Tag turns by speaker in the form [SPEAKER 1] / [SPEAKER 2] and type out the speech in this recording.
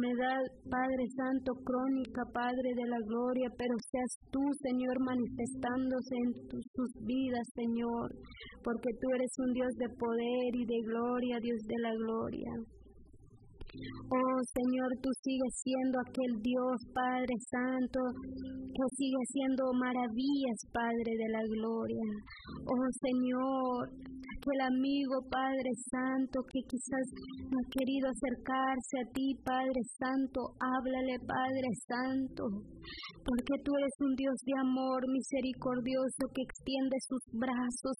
[SPEAKER 1] enfermedad, Padre Santo, crónica, Padre de la gloria, pero seas tú, Señor, manifestándose en sus vidas, Señor, porque tú eres un Dios de poder y de gloria, Dios de la gloria. Oh Señor, tú sigues siendo aquel Dios, Padre Santo, que sigue haciendo maravillas, Padre de la gloria. Oh Señor, aquel amigo, Padre Santo, que quizás no ha querido acercarse a ti, Padre Santo, háblale, Padre Santo, porque tú eres un Dios de amor misericordioso que extiende sus brazos,